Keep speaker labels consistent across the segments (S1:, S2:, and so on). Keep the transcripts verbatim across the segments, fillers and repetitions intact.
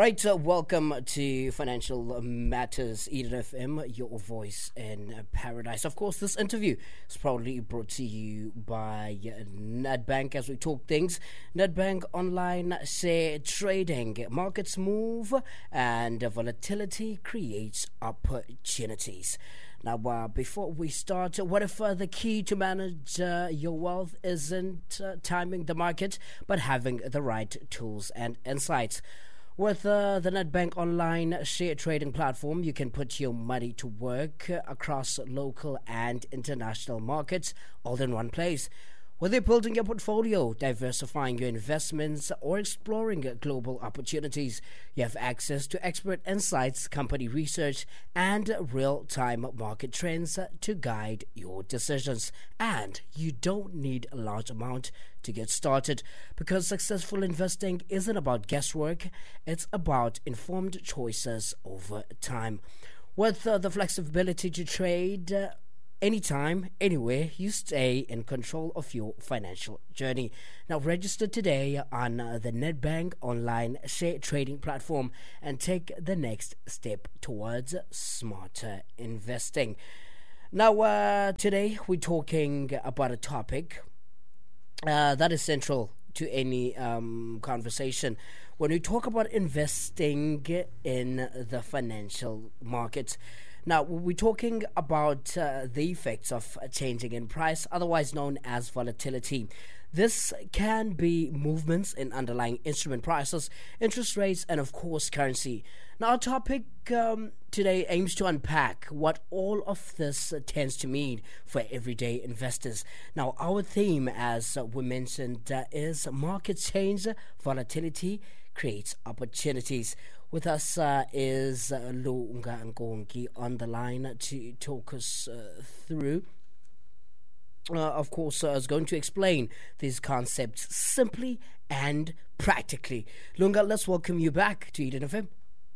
S1: Right, so welcome to Financial Matters, Eden F M, your voice in paradise. Of course, this interview is proudly brought to you by Nedbank as we talk things. Nedbank online share trading. Markets move and volatility creates opportunities. Now, uh, before we start, what if uh, the key to manage uh, your wealth isn't uh, timing the market, but having the right tools and insights? With uh, the Nedbank online share trading platform, you can put your money to work uh, across local and international markets all in one place. Whether you're building your portfolio, diversifying your investments, or exploring uh, global opportunities, you have access to expert insights, company research, and real-time market trends uh, to guide your decisions. And you don't need a large amount to get started, because successful investing isn't about guesswork, it's about informed choices over time. With uh, the flexibility to trade uh, anytime, anywhere, you stay in control of your financial journey. Now register today on uh, the Nedbank online share trading platform and take the next step towards smarter investing. Now uh, today we're talking about a topic Uh, that is central to any um, conversation. When we talk about investing in the financial markets, now we're talking about uh, the effects of changing in price, otherwise known as volatility. This can be movements in underlying instrument prices, interest rates, and of course currency. Now our topic um, today aims to unpack what all of this uh, tends to mean for everyday investors. Now our theme, as uh, we mentioned, uh, is market change, volatility creates opportunities. With us uh, is uh, Lunga Nkonki on the line to talk us uh, through. Uh, of course, uh, is going to explain these concepts simply and practically. Lunga, let's welcome you back to Eden F M.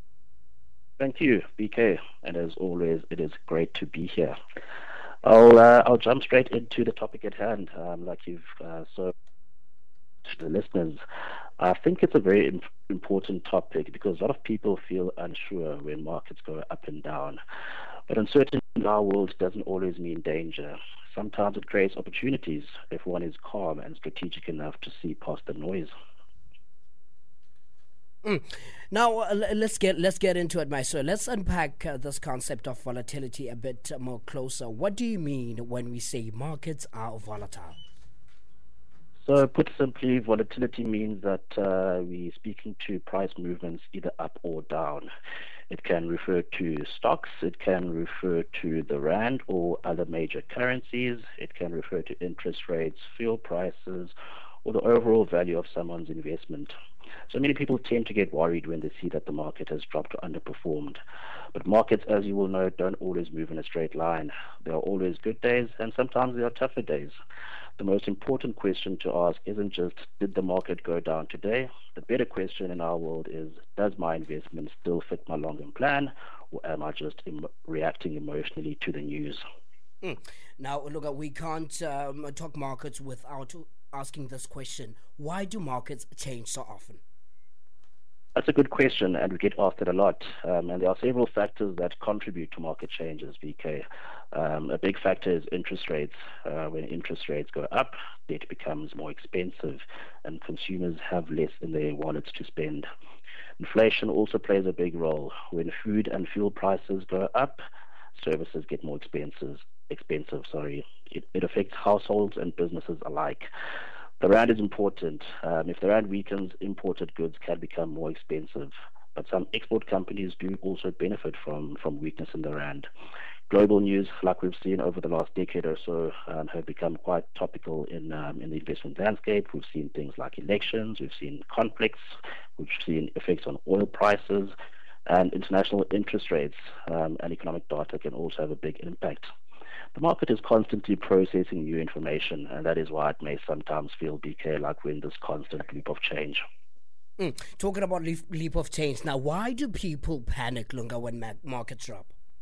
S2: Thank you, B K. And as always, it is great to be here. I'll uh, I'll jump straight into the topic at hand. Um, like you've uh, so to the listeners, I think it's a very imp- important topic because a lot of people feel unsure when markets go up and down. But uncertainty in our world doesn't always mean danger. Sometimes it creates opportunities if one is calm and strategic enough to see past the noise.
S1: Mm. Now uh, let's get let's get into it, Maestro. Let's unpack uh, this concept of volatility a bit more closer. What do you mean when we say markets are volatile?
S2: So, put simply, volatility means that uh, we're speaking to price movements either up or down. It can refer to stocks, it can refer to the rand or other major currencies, it can refer to interest rates, fuel prices, or the overall value of someone's investment. So many people tend to get worried when they see that the market has dropped or underperformed. But markets, as you will know, don't always move in a straight line. There are always good days, and sometimes there are tougher days. The most important question to ask isn't just, did the market go down today? The better question in our world is, does my investment still fit my long-term plan, or am I just em- reacting emotionally to the news?
S1: Mm. Now, look, we can't um, talk markets without asking this question. Why do markets change so often?
S2: That's a good question, and we get asked it a lot. Um, and there are several factors that contribute to market changes, V K. Um, a big factor is interest rates. Uh, when interest rates go up, debt becomes more expensive, and consumers have less in their wallets to spend. Inflation also plays a big role. When food and fuel prices go up, services get more expensive. Expensive, sorry. It, it affects households and businesses alike. The rand is important. Um, if the rand weakens, imported goods can become more expensive. But some export companies do also benefit from, from weakness in the rand. Global news, like we've seen over the last decade or so, um, have become quite topical in um, in the investment landscape. We've seen things like elections, we've seen conflicts, we've seen effects on oil prices, and international interest rates um, and economic data can also have a big impact. The market is constantly processing new information, and that is why it may sometimes feel, B K, like we're in this constant loop of change.
S1: Mm. Talking about leap, leap of change, now why do people panic, Lunga, when ma- markets drop?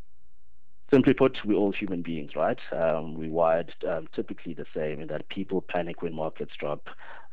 S2: Simply put, we're all human beings, right? Um, we're wired um, typically the same in that people panic when markets drop.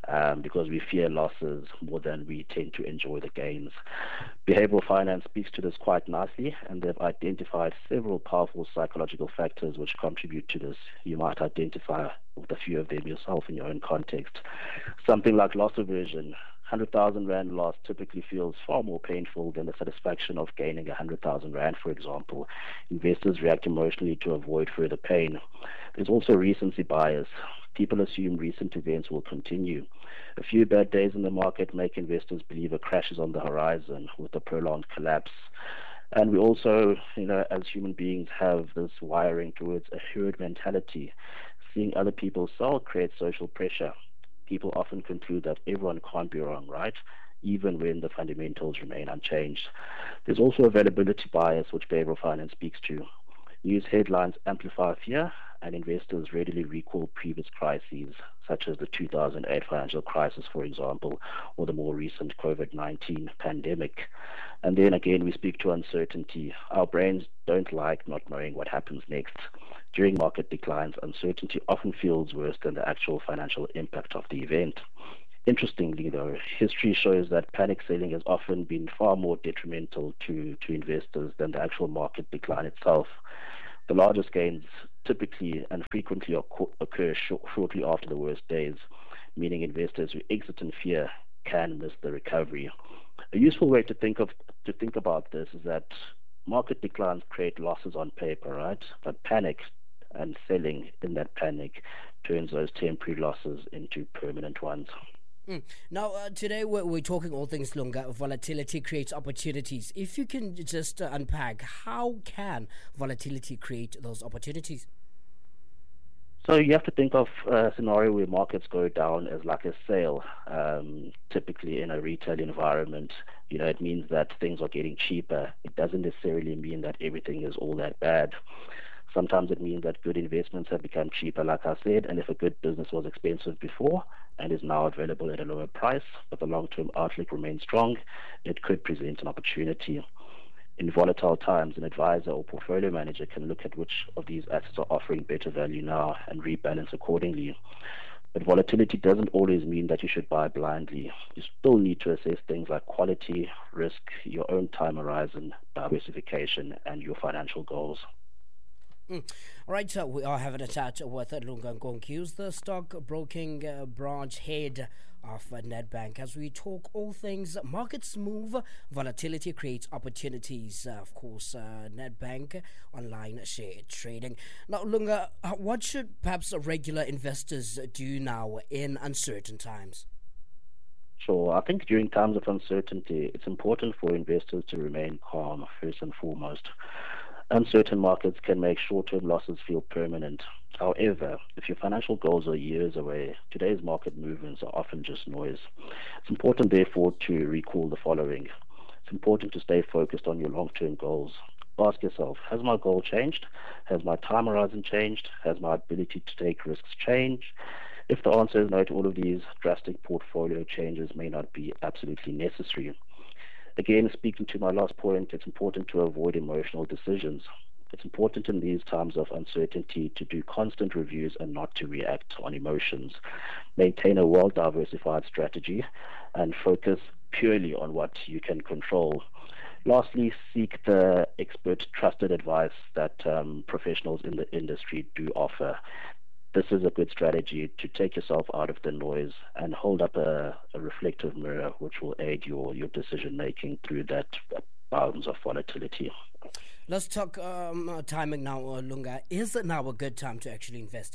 S2: um, because we fear losses more than we tend to enjoy the gains. Behavioral finance speaks to this quite nicely, and they've identified several powerful psychological factors which contribute to this. You might identify with a few of them yourself in your own context. Something like loss aversion. one hundred thousand rand loss typically feels far more painful than the satisfaction of gaining one hundred thousand rand, for example. Investors react emotionally to avoid further pain. There's also recency bias. People assume recent events will continue. A few bad days in the market make investors believe a crash is on the horizon with a prolonged collapse. And we also, you know, as human beings have this wiring towards a herd mentality. Seeing other people sell creates social pressure. People often conclude that everyone can't be wrong, right? Even when the fundamentals remain unchanged. There's also availability bias, which behavioral finance speaks to. News headlines amplify fear, and investors readily recall previous crises, such as the two thousand eight financial crisis, for example, or the more recent COVID nineteen pandemic. And then again, we speak to uncertainty. Our brains don't like not knowing what happens next. During market declines, uncertainty often feels worse than the actual financial impact of the event. Interestingly, though, history shows that panic selling has often been far more detrimental to, to investors than the actual market decline itself. The largest gains typically and frequently occur sh- shortly after the worst days, meaning investors who exit in fear can miss the recovery. A useful way to think of to think about this is that market declines create losses on paper, right? But panic and selling in that panic turns those temporary losses into permanent ones.
S1: Mm. Now, uh, today we're, we're talking all things Lunga. Volatility creates opportunities. If you can just uh, unpack, how can volatility create those opportunities?
S2: So you have to think of a scenario where markets go down as like a sale. Um, typically in a retail environment, you know, it means that things are getting cheaper. It doesn't necessarily mean that everything is all that bad. Sometimes it means that good investments have become cheaper, like I said, and if a good business was expensive before and is now available at a lower price, but the long-term outlook remains strong, it could present an opportunity. In volatile times, an advisor or portfolio manager can look at which of these assets are offering better value now and rebalance accordingly. But volatility doesn't always mean that you should buy blindly. You still need to assess things like quality, risk, your own time horizon, diversification, and your financial goals.
S1: Mm. All right, so we are having a chat with Lunga Nkonkyu, the stock broking uh, branch head of uh, Nedbank, as we talk all things markets move, volatility creates opportunities. Uh, of course, uh, Nedbank online share trading. Now, Lunga, uh, what should perhaps regular investors do now in uncertain times?
S2: Sure. I think during times of uncertainty, it's important for investors to remain calm first and foremost. Uncertain markets can make short-term losses feel permanent. However, if your financial goals are years away, today's market movements are often just noise. It's important, therefore, to recall the following. It's important to stay focused on your long-term goals. Ask yourself, has my goal changed? Has my time horizon changed? Has my ability to take risks changed? If the answer is no to all of these, drastic portfolio changes may not be absolutely necessary. Again, speaking to my last point, it's important to avoid emotional decisions. It's important in these times of uncertainty to do constant reviews and not to react on emotions. Maintain a well-diversified strategy and focus purely on what you can control. Lastly, seek the expert, trusted advice that um, professionals in the industry do offer. This is a good strategy to take yourself out of the noise and hold up a, a reflective mirror, which will aid your, your decision making through that bounds of volatility.
S1: Let's talk um, timing now, Lunga. Is it now a good time to actually invest?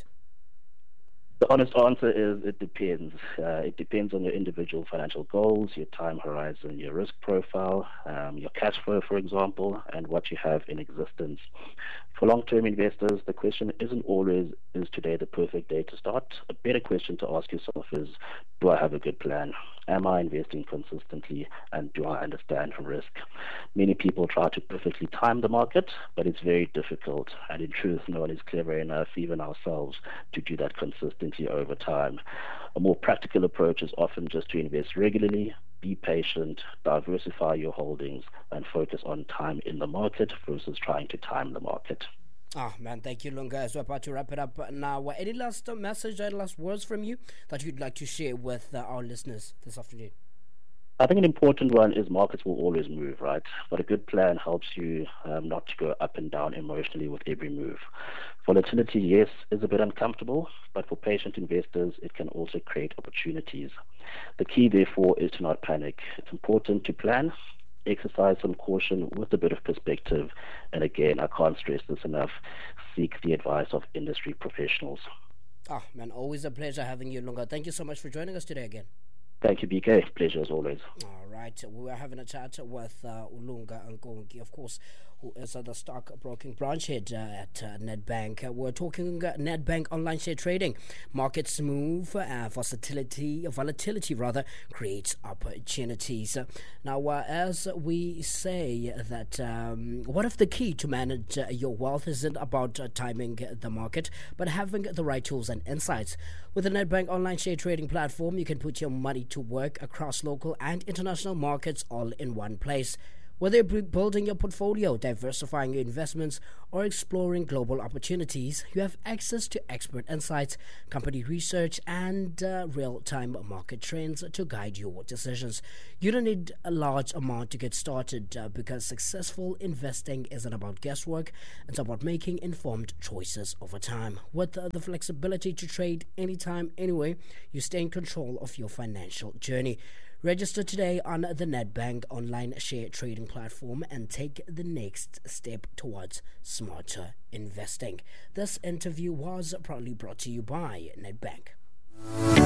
S2: The honest answer is it depends. Uh, it depends on your individual financial goals, your time horizon, your risk profile, um, your cash flow, for example, and what you have in existence. For long-term investors, the question isn't always, is today the perfect day to start? A better question to ask yourself is, do I have a good plan? Am I investing consistently, and do I understand risk? Many people try to perfectly time the market, but it's very difficult, and in truth, no one is clever enough, even ourselves, to do that consistently over time. A more practical approach is often just to invest regularly, be patient, diversify your holdings, and focus on time in the market versus trying to time the market.
S1: Ah, man, thank you, Lunga. As we're about to wrap it up now, any last uh, message, any last words from you that you'd like to share with uh, our listeners this afternoon?
S2: I think an important one is markets will always move, right? But a good plan helps you um, not to go up and down emotionally with every move. Volatility, yes, is a bit uncomfortable, but for patient investors, it can also create opportunities. The key, therefore, is to not panic. It's important to plan, exercise some caution with a bit of perspective, and again, I can't stress this enough, seek the advice of industry professionals.
S1: Ah, man, always a pleasure having you, Lunga. Thank you so much for joining us today again.
S2: Thank you, B K. Pleasure as always.
S1: All right. We were having a chat with uh, Ulunga Nkongi, of course, who is uh, the stock broking branch head uh, at uh, Nedbank. Uh, we're talking uh, Nedbank online share trading. Markets move, uh, volatility, volatility rather, creates opportunities. Uh, now, uh, as we say that, um, what if the key to manage uh, your wealth isn't about uh, timing the market, but having the right tools and insights? With the Nedbank online share trading platform, you can put your money to work across local and international markets all in one place. Whether you're building your portfolio, diversifying your investments, or exploring global opportunities, you have access to expert insights, company research, and uh, real-time market trends to guide your decisions. You don't need a large amount to get started uh, because successful investing isn't about guesswork. It's about making informed choices over time. With uh, the flexibility to trade anytime, anywhere, you stay in control of your financial journey. Register today on the Nedbank online share trading platform and take the next step towards smarter investing. This interview was proudly brought to you by Nedbank.